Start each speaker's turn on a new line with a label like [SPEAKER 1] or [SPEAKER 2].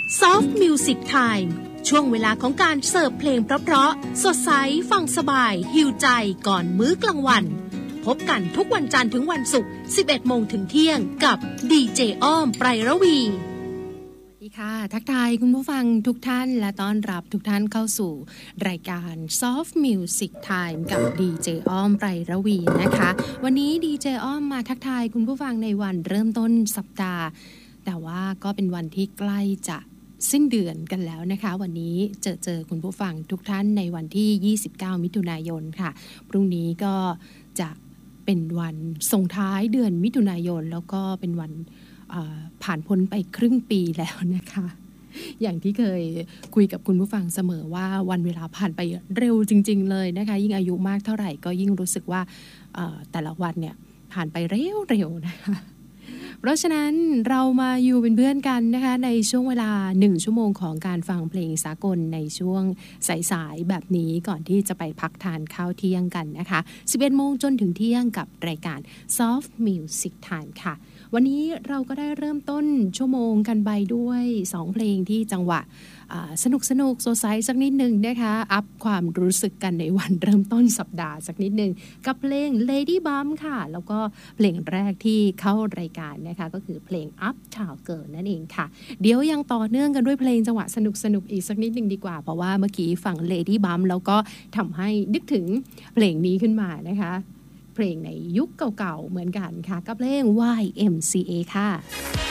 [SPEAKER 1] Soft Music Time ช่วงเวลาของการเสิร์ฟเพลงเพราะๆสดใสฟังสบายหิวใจก่อนมื้อกลางวันพบกันทุกวันจันทร์ถึงวันศุกร์ 11 โมงถึงเที่ยงกับดีเจอ้อมไพรระวีสวัสดีค่ะทักทายคุณผู้ฟังทุกท่านและต้อนรับทุกท่านเข้าสู่รายการ Soft Music Time กับดีเจอ้อมไพรระวีนะคะวันนี้ดีเจอ้อมมาทักทายคุณผู้ฟังในวันเริ่มต้นสัปดาห์แต่ว่าก็เป็นวันที่ใกล้จะสิ้นเดือนกันแล้วนะคะวันนี้เจอคุณผู้ฟังทุกท่านในวันที่29มิถุนายนค่ะพรุ่งนี้ก็จะเป็นวันส่งท้ายเดือนมิถุนายนแล้วก็เป็นวันผ่านพ้นไปครึ่งปีแล้วนะคะอย่างที่เคยคุยกับคุณผู้ฟังเสมอว่าวันเวลาผ่านไปเร็วจริงๆเลยนะคะยิ่งอายุมากเท่าไหร่ก็ยิ่งรู้สึกว่าแต่ละวันเนี่ยผ่านไปเร็วๆนะคะเพราะฉะนั้นเรามาอยู่เป็นเพื่อนกันนะคะในช่วงเวลา1ชั่วโมงของการฟังเพลงสากลในช่วงสายๆแบบนี้ก่อนที่จะไปพักทานข้าวเที่ยงกันนะคะ 11 โมงจนถึงเที่ยงกับรายการ Soft Music Time ค่ะวันนี้เราก็ได้เริ่มต้นชั่วโมงกันไปด้วย2เพลงที่จังหวะสนุกสดใสสักนิดนึงนะคะอัพความรู้สึกกันในวันเริ่มต้นสัปดาห์สักนิดนึงกับเพลง Lady Bum ค่ะแล้วก็เพลงแรกที่เข้ารายการนะคะก็คือเพลง Uptown Girl นั่นเองค่ะเดี๋ยวยังต่อเนื่องกันด้วยเพลงจังหวะสนุกอีกสักนิดนึงดีกว่าเพราะว่าเมื่อกี้ฟัง Lady Bum แล้วก็ทำให้นึกถึงเพลงนี้ขึ้นมานะคะเพลงในยุคเก่าๆเหมือนกันค่ะกับเพลง YMCA ค่ะ